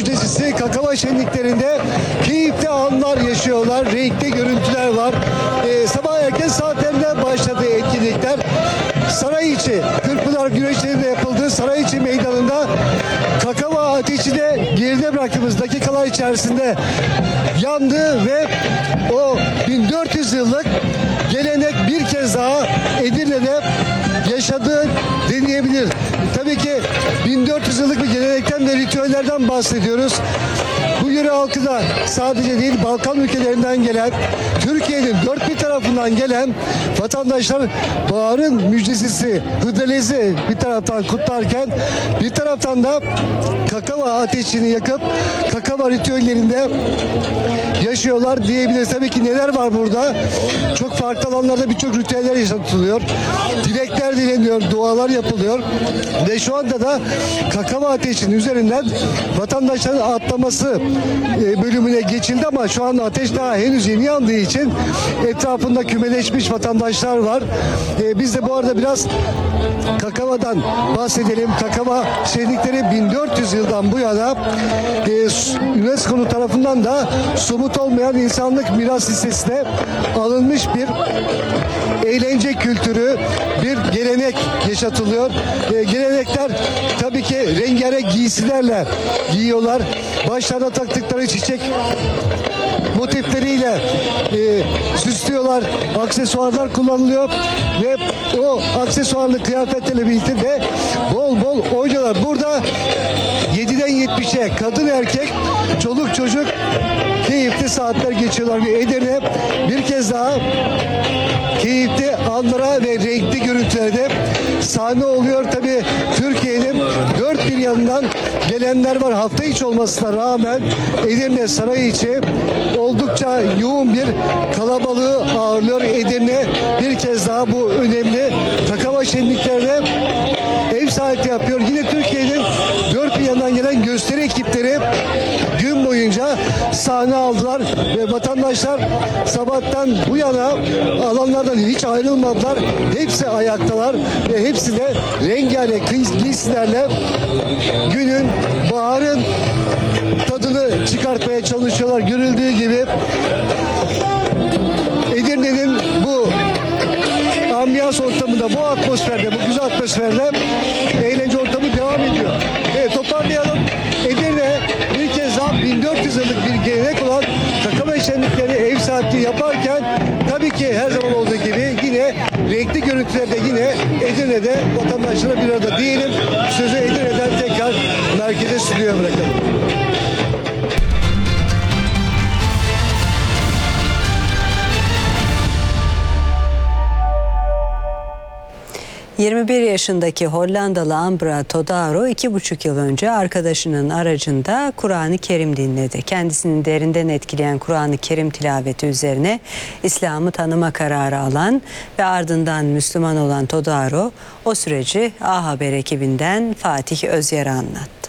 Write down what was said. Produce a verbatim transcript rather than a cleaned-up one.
müjdecisi Kakava şenliklerinde keyifli anlar yaşıyorlar. Renkli görüntüler var. Ee, sabah erken saatlerinde başladı etkinlikler. Sarayiçi, Kırkpınar güreşlerinde yapıldığı Sarayiçi meydanında kakava ateşi de geride bıraktığımız dakikalar içerisinde yandı ve o bin dört yüz yıllık gelenek bir kez daha Edirne'de yaşadığı deneyebilir. Tabii ki bin dört yüz yıllık bir gelenekten ve ritüellerden bahsediyoruz. Bu yöre halkı da sadece değil, Balkan ülkelerinden gelen, Türkiye'nin dört bir tarafından gelen vatandaşlar baharın müjdecisi Hıdrellez'i bir taraftan kutlarken bir taraftan da kakava ateşini yakıp kakava ritüellerinde yaşıyorlar diyebiliriz. Tabii ki neler var burada? Çok farklı alanlarda birçok ritüeller yaşatılıyor. Dilekler dileniyor, dualar yapılıyor ve şu anda da kakava ateşinin üzerinden vatandaşların atlaması bölümüne geçildi ama şu anda ateş daha henüz yeni yandığı için etrafında kümeleşmiş vatandaşlar var. Biz de bu arada biraz kakavadan bahsedelim. Kakava şenlikleri bin dört yüz yıldan bu yana UNESCO tarafından da somut olmayan insanlık miras listesine alınmış bir eğlence kültürü, bir gelenek yaşatılıyor. E, gelenekler tabii ki rengarenk giysilerle giyiyorlar. Başlarına taktıkları çiçek motifleriyle e, süslüyorlar. Aksesuarlar kullanılıyor ve o aksesuarlı kıyafetlerle birlikte de bol bol oynuyorlar. Burada yediden yetmişe kadın erkek, çoluk çocuk keyifli saatler geçiyorlar. Ve Edirne bir kez daha keyifli anlara ve renkli görüntülerde sahne oluyor. Tabii Türkiye'nin dört bir yanından gelenler var. Hafta içi olmasına rağmen Edirne Sarayıçi oldukça yoğun bir kalabalığı ağırlıyor. Edirne bir kez daha bu önemli kakava şenliklerine ev sahipliği yapıyor. Yine Türkiye'nin dört bir yandan gelen gösteri ekipleri gün boyunca sahne aldılar ve vatandaşlar sabahtan bu yana alanlardan hiç ayrılmadılar. Hepsi ayaktalar ve hepsi de rengarenk giysilerle günün, baharın tadını çıkartmaya çalışıyorlar. Görüldüğü gibi Edirne'nin bu ambiyans ortamında, bu atmosferde, bu güzel atmosferde eğlence ortamı devam ediyor. Evet, toparlayalım. Edirne bir kez daha bin dört yüz yıllık bir gelenek olan kakava şenlikleri ev sahipliği yaparken tabii ki her zaman olduğu gibi yine renkli görüntülerde yine Edirne'de vatandaşlara bir arada diyelim. Sözü Edirne'den tekrar merkeze stüdyoya bırakalım. yirmi bir yaşındaki Hollandalı Ambra Todaro iki buçuk yıl önce arkadaşının aracında Kur'an-ı Kerim dinledi. Kendisini derinden etkileyen Kur'an-ı Kerim tilaveti üzerine İslam'ı tanıma kararı alan ve ardından Müslüman olan Todaro o süreci A Haber ekibinden Fatih Özyar'a anlattı.